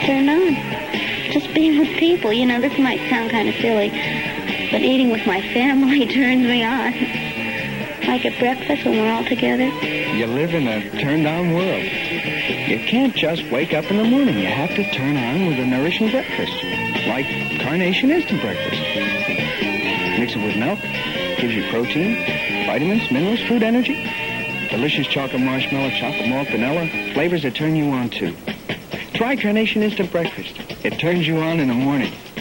turned on. Just being with people, this might sound kind of silly, but eating with my family turns me on. Like at breakfast when we're all together. You live in a turned-on world. You can't just wake up in the morning. You have to turn on with a nourishing breakfast, like Carnation Instant Breakfast. Mix it with milk, gives you protein, vitamins, minerals, food energy. Delicious chocolate marshmallow, chocolate malt, vanilla, flavors that turn you on, too. Try Carnation Instant Breakfast. It turns you on in the morning.